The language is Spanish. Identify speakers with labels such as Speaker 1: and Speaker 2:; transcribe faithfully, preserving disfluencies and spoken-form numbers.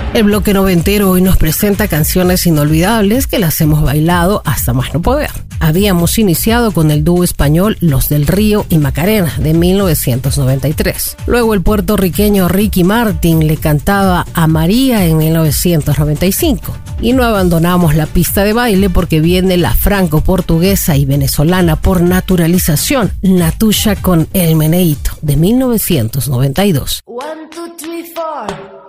Speaker 1: El bloque noventero hoy nos presenta canciones inolvidables que las hemos bailado hasta más no poder. Habíamos iniciado con el dúo español Los del Río y Macarena de mil novecientos noventa y tres. Luego el puertorriqueño Ricky Martin le cantaba a María en mil novecientos noventa y cinco. Y no abandonamos la pista de baile porque viene la franco-portuguesa y venezolana por naturalización, Natucha con El Meneíto de mil novecientos noventa y dos.
Speaker 2: One, two, three, four.